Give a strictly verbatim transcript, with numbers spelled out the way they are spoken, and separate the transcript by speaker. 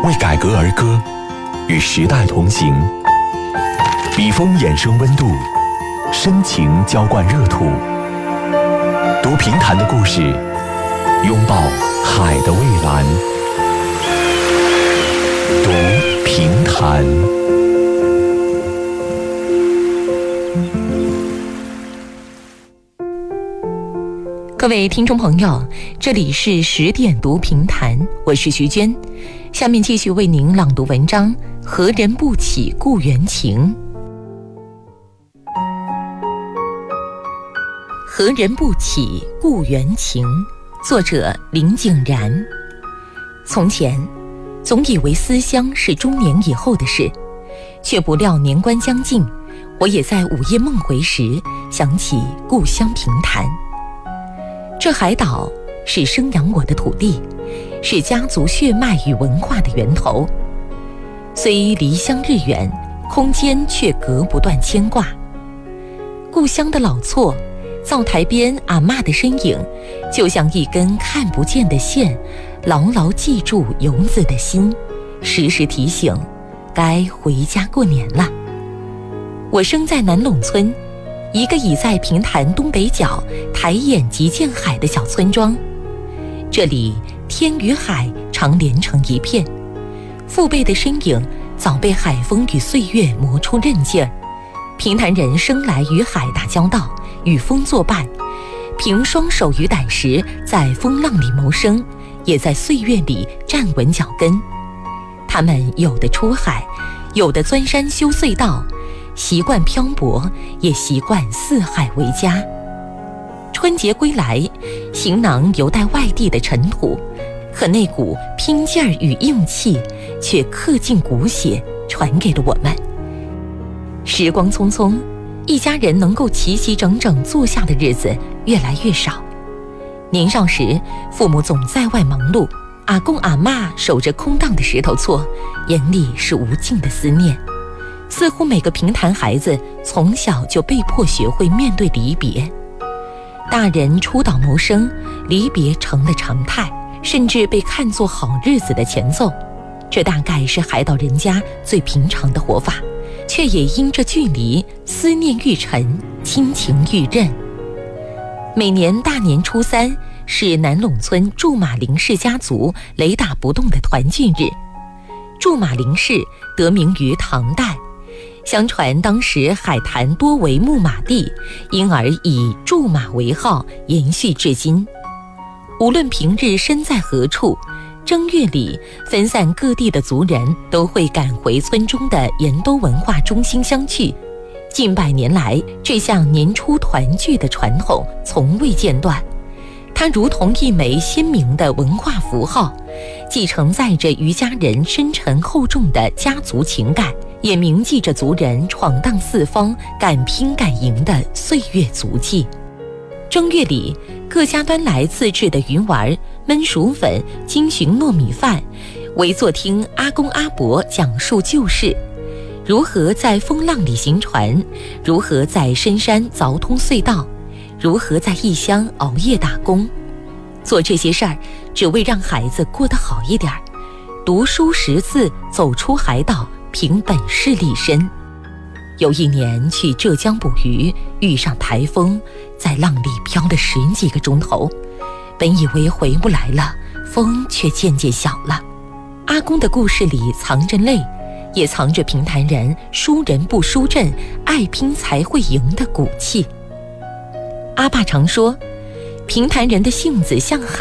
Speaker 1: 为改革而歌，与时代同行。笔锋衍生温度，深情浇灌热土。读评弹的故事，拥抱海的蔚蓝。读评弹。
Speaker 2: 各位听众朋友，这里是十点读评弹，我是徐娟。下面继续为您朗读文章《何人不起故园情》。何人不起故园情，作者林景然。从前总以为思乡是中年以后的事，却不料年关将近，我也在午夜梦回时想起故乡评弹。这海岛是生养我的土地，是家族血脉与文化的源头。虽离乡日远，空间却隔不断牵挂。故乡的老厝，灶台边阿嬷的身影，就像一根看不见的线，牢牢记住游子的心，时时提醒该回家过年了。我生在南陇村，一个倚在平潭东北角，抬眼即见海的小村庄。这里天与海常连成一片，父辈的身影早被海风与岁月磨出刃劲儿。平潭人生来与海打交道，与风作伴，凭双手与胆识在风浪里谋生，也在岁月里站稳脚跟。他们有的出海，有的钻山修隧道，习惯漂泊，也习惯四海为家。春节归来，行囊犹带外地的尘土，可那股拼劲儿与硬气却刻进骨血，传给了我们。时光匆匆，一家人能够齐齐整整坐下的日子越来越少。年少时，父母总在外忙碌，阿公阿嬷守着空荡的石头厝，眼里是无尽的思念。似乎每个平潭孩子从小就被迫学会面对离别。大人出岛谋生，离别成了常态，甚至被看作好日子的前奏。这大概是海岛人家最平常的活法，却也因这距离，思念愈沉，亲情愈韧。每年大年初三是南陇村驻马林氏家族雷打不动的团聚日。驻马林氏得名于唐代，相传当时海滩多为牧马地，因而以驻马为号，延续至今。无论平日身在何处，正月里分散各地的族人都会赶回村中的盐都文化中心相聚。近百年来，这项年初团聚的传统从未间断。它如同一枚鲜明的文化符号，既承载着渔家人深沉厚重的家族情感，也铭记着族人闯荡四方、敢拼敢赢的岁月足迹。正月里，各家端来自制的鱼丸、焖薯粉、金寻糯米饭，围坐听阿公阿伯讲述旧事，如何在风浪里行船，如何在深山凿通隧道，如何在异乡熬夜打工。做这些事儿，只为让孩子过得好一点，读书识字，走出海岛，凭本事立身。有一年去浙江捕鱼，遇上台风，在浪里飘了十几个钟头，本以为回不来了，风却渐渐小了。阿公的故事里藏着泪，也藏着平潭人输人不输阵，爱拼才会赢的骨气。阿爸常说，平潭人的性子像海，